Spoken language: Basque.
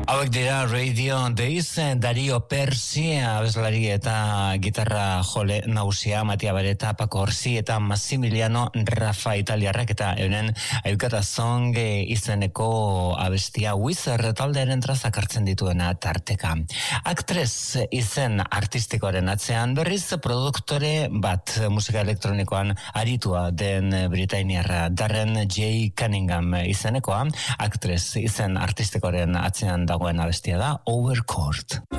Hauek dira Radio Days, Dario Persi, abeslari eta gitarra jole nausia, Matia Bareta, Paco Orsi eta Massimiliano Rafa italiarrak eta euren Ailkata Song izeneko abestia Wizard taldearen trazak hartzen dituena tarteka. Aktrez izen artistikoaren atzean berriz produktore bat musika elektronikoan aritua den britainiarra Darren J. Cunningham izenekoa, aktrez izen artistikoaren atzean dagoen abestia da Overcourt.